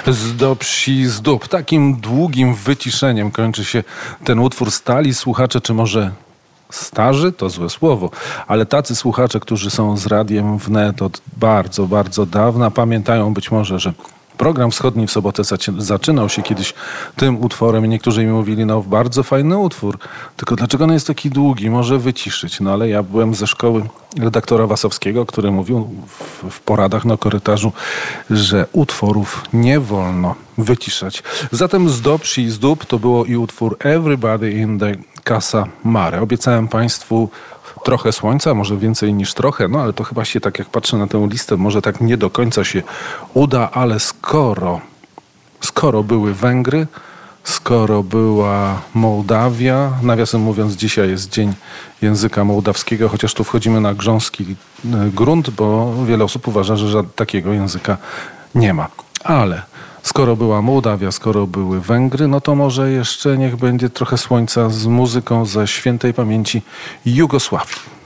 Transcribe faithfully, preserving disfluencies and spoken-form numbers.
Zdób si zdób. Takim długim wyciszeniem kończy się ten utwór. Stali słuchacze, czy może starzy? To złe słowo. Ale tacy słuchacze, którzy są z Radiem Wnet od bardzo, bardzo dawna, pamiętają być może, że program Wschodni w sobotę zaczynał się kiedyś tym utworem i niektórzy mi mówili, no bardzo fajny utwór, tylko dlaczego on jest taki długi, może wyciszyć. No ale ja byłem ze szkoły redaktora Wasowskiego, który mówił w, w poradach na korytarzu, że utworów nie wolno wyciszać. Zatem Zdób si zdób to było i utwór Everybody in the Casa Mare. Obiecałem Państwu trochę słońca, może więcej niż trochę, no ale to chyba się, tak jak patrzę na tę listę, może tak nie do końca się uda, ale skoro, skoro były Węgry, skoro była Mołdawia, nawiasem mówiąc, dzisiaj jest Dzień Języka Mołdawskiego, chociaż tu wchodzimy na grząski grunt, bo wiele osób uważa, że takiego języka nie ma. Ale skoro była Mołdawia, skoro były Węgry, no to może jeszcze niech będzie trochę słońca z muzyką ze świętej pamięci Jugosławii.